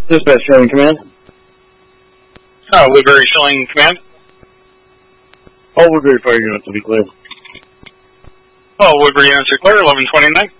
Dispatch Showing Command. Woodbury Showing Command. All Woodbury Fire units will be clear. Woodbury units are clear, 1129.